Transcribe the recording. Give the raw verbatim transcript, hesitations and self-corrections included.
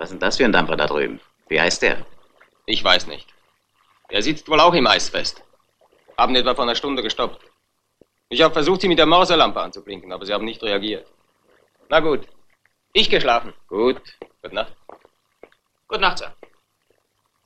Was ist denn das für ein Dampfer da drüben? Wie heißt der? Ich weiß nicht. Er sitzt wohl auch im Eis fest. Haben etwa vor einer Stunde gestoppt. Ich habe versucht, sie mit der Morselampe anzublinken, aber sie haben nicht reagiert. Na gut. Ich geschlafen. Gut. Gute Nacht. Gute Nacht, Sir.